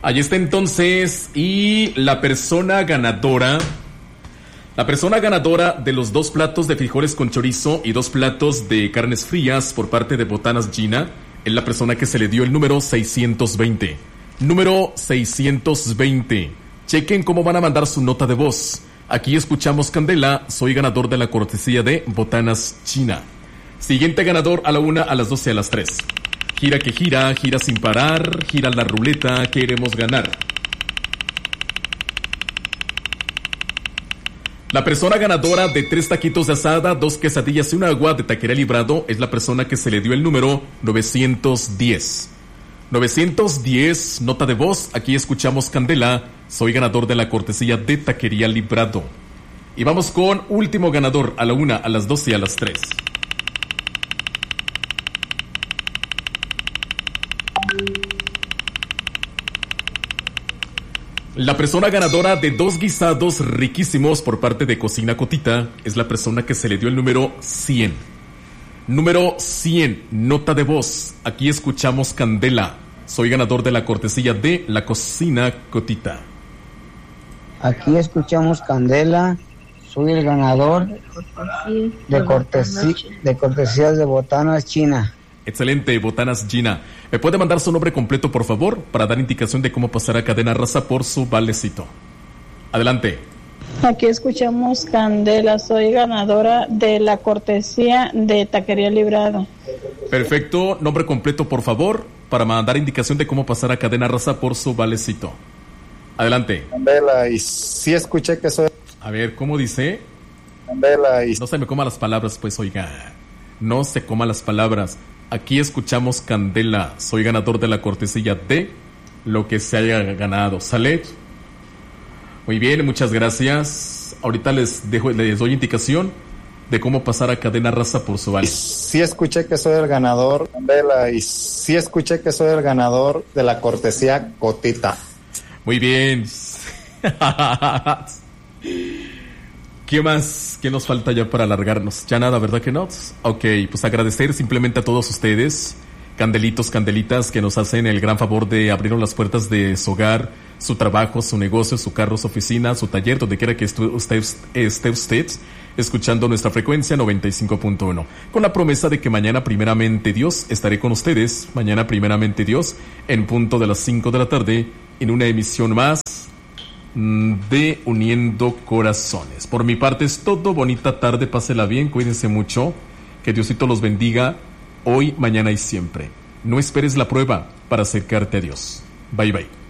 Ahí está entonces. Y la persona ganadora de los 2 platos de frijoles con chorizo y 2 platos de carnes frías por parte de Botanas Gina es la persona que se le dio el número 620. Número 620. Chequen cómo van a mandar su nota de voz. Aquí escuchamos Candela, soy ganador de la cortesía de Botanas Gina. Siguiente ganador a la 1, a las 12, a las 3. Gira que gira, gira sin parar, gira la ruleta, queremos ganar. La persona ganadora de 3 taquitos de asada, 2 quesadillas y un agua de Taquería Librado es la persona que se le dio el número 910. 910, nota de voz, aquí escuchamos Candela, soy ganador de la cortesía de Taquería Librado. Y vamos con último ganador a la 1, a las 12 y a las 3. La persona ganadora de 2 guisados riquísimos por parte de Cocina Cotita es la persona que se le dio el número 100. Número 100, nota de voz. Aquí escuchamos Candela. Soy ganador de la cortesía de la Cocina Cotita. Aquí escuchamos Candela. Soy el ganador de cortesías de Botanas Gina. Excelente, Botanas Gina. ¿Me puede mandar su nombre completo, por favor, para dar indicación de cómo pasar a Cadena Raza por su valecito? Adelante. Aquí escuchamos Candela, soy ganadora de la cortesía de Taquería Librado. Perfecto, nombre completo, por favor, para mandar indicación de cómo pasar a Cadena Raza por su valecito. Adelante. Candela, y sí escuché que soy... A ver, ¿cómo dice? Candela, y... No se me coma las palabras, pues, oiga. No se coma las palabras. Aquí escuchamos Candela, soy ganador de la cortesía de lo que se haya ganado. ¿Sale? Muy bien, muchas gracias. Ahorita les doy indicación de cómo pasar a Cadena Raza por su vale. Sí escuché que soy el ganador, Candela, y sí escuché que soy el ganador de la cortesía Cotita. Muy bien. ¿Qué más? ¿Qué nos falta ya para alargarnos? Ya nada, ¿verdad que no? Ok, pues agradecer simplemente a todos ustedes, candelitos, candelitas, que nos hacen el gran favor de abrirnos las puertas de su hogar, su trabajo, su negocio, su carro, su oficina, su taller, donde quiera que esté usted, escuchando nuestra frecuencia 95.1, con la promesa de que mañana primeramente Dios estaré con ustedes, mañana primeramente Dios, en punto de las 5 de la tarde, en una emisión más de Uniendo Corazones. Por mi parte es todo. Bonita tarde, pásela bien, cuídense mucho, que Diosito los bendiga hoy, mañana y siempre. No esperes la prueba para acercarte a Dios. Bye bye.